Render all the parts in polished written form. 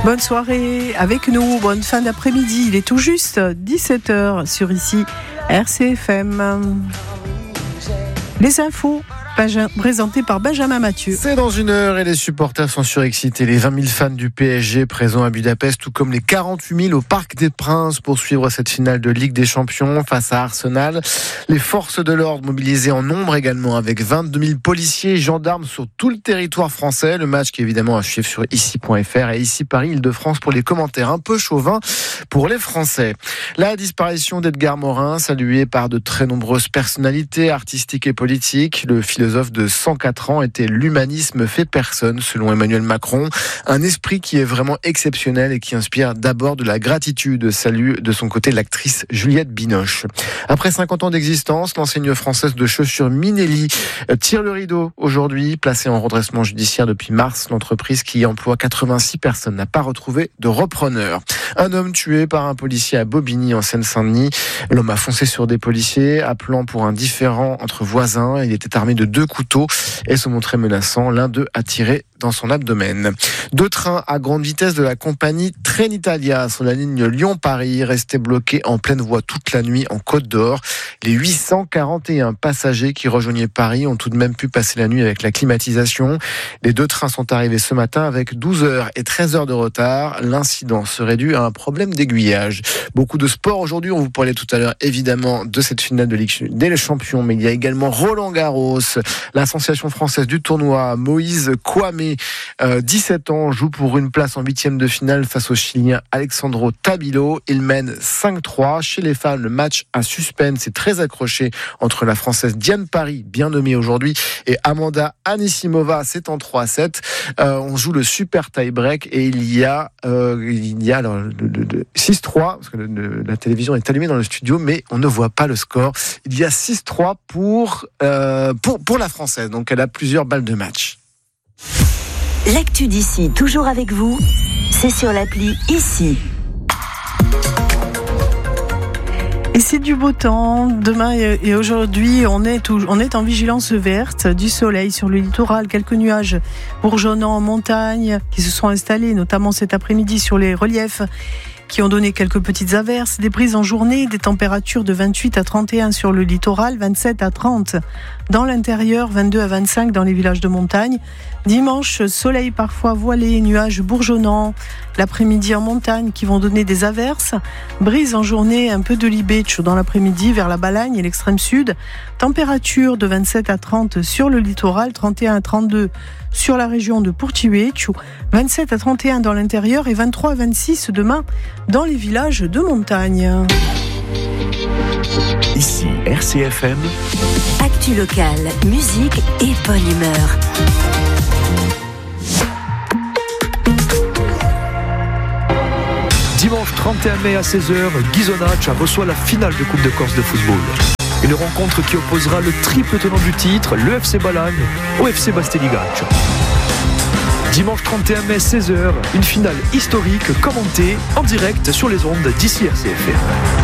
Bonne soirée avec nous, bonne fin d'après-midi. Il est tout juste 17h sur ici RCFM. Les infos présenté par Benjamin Mathieu. C'est dans une heure et les supporters sont surexcités. Les 20 000 fans du PSG présents à Budapest, tout comme les 48 000 au Parc des Princes pour suivre cette finale de Ligue des Champions face à Arsenal. Les forces de l'ordre mobilisées en nombre également avec 22 000 policiers et gendarmes sur tout le territoire français. Le match qui est évidemment à suivre sur ici.fr et ici Paris, Île-de-France pour les commentaires un peu chauvins pour les Français. La disparition d'Edgar Morin, saluée par de très nombreuses personnalités artistiques et politiques. Le philosophe de 104 ans était l'humanisme fait personne, selon Emmanuel Macron. Un esprit qui est vraiment exceptionnel et qui inspire d'abord de la gratitude. Salue de son côté l'actrice Juliette Binoche. Après 50 ans d'existence, l'enseigne française de chaussures Minelli tire le rideau aujourd'hui. Placée en redressement judiciaire depuis mars, l'entreprise qui emploie 86 personnes n'a pas retrouvé de repreneur. Un homme tué par un policier à Bobigny en Seine-Saint-Denis. L'homme a foncé sur des policiers, appelant pour un différend entre voisins. Il était armé de 2 couteaux et se montrait menaçant. L'un d'eux a tiré dans son abdomen. 2 trains à grande vitesse de la compagnie Trenitalia sur la ligne Lyon-Paris restaient bloqués en pleine voie toute la nuit en Côte d'Or. Les 841 passagers qui rejoignaient Paris ont tout de même pu passer la nuit avec la climatisation. Les 2 trains sont arrivés ce matin avec 12 heures et 13 heures de retard. L'incident serait dû à un problème d'aiguillage. Beaucoup de sport aujourd'hui. On vous parlait tout à l'heure évidemment de cette finale de Ligue des Champions, mais il y a également Roland Garros. La sensation française du tournoi, Moïse Kouamé, 17 ans, joue pour une place en 8e de finale face au Chilien Alexandro Tabilo. Il mène 5-3. Chez les femmes, le match à suspense est très accroché entre la Française Diane Paris, bien nommée aujourd'hui, et Amanda Anisimova. C'est en 3-7. On joue le super tie-break et il y a alors, le 6-3, parce que la télévision est allumée dans le studio, mais on ne voit pas le score. Il y a 6-3 pour la Française. Donc elle a plusieurs balles de match. L'actu d'ici, toujours avec vous, c'est sur l'appli Ici. Et c'est du beau temps. Demain et aujourd'hui, on est en vigilance verte, du soleil sur le littoral, quelques nuages bourgeonnants en montagne qui se sont installés, notamment cet après-midi sur les reliefs, qui ont donné quelques petites averses, des brises en journée, des températures de 28 à 31 sur le littoral, 27 à 30 dans l'intérieur, 22 à 25 dans les villages de montagne. Dimanche, soleil parfois voilé, nuages bourgeonnants, l'après-midi en montagne qui vont donner des averses, brises en journée, un peu de libetcho dans l'après-midi vers la Balagne et l'extrême sud, température de 27 à 30 sur le littoral, 31 à 32 sur la région de Portiuetxu, 27 à 31 dans l'intérieur et 23 à 26 demain dans les villages de montagne. Ici RCFM. Actu locale, musique et bonne humeur. Dimanche 31 mai à 16h, Ghisonaccia reçoit la finale de Coupe de Corse de football. Une rencontre qui opposera le triple tenant du titre, le FC Balagne, au FC Basteligaccio. Dimanche 31 mai 16h, une finale historique commentée en direct sur les ondes d'ici RCFM.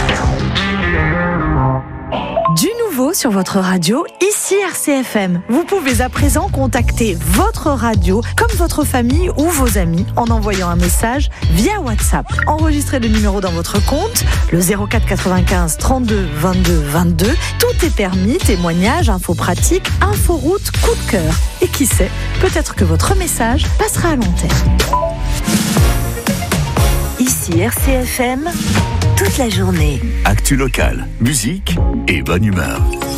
Du nouveau sur votre radio, ici RCFM. Vous pouvez à présent contacter votre radio comme votre famille ou vos amis en envoyant un message via WhatsApp. Enregistrez le numéro dans votre compte, le 04 95 32 22 22. Tout est permis, témoignages, infos pratiques, inforoute, coup de cœur. Et qui sait, peut-être que votre message passera à l'antenne. Ici RCFM, toute la journée. Actu locale, musique et bonne humeur.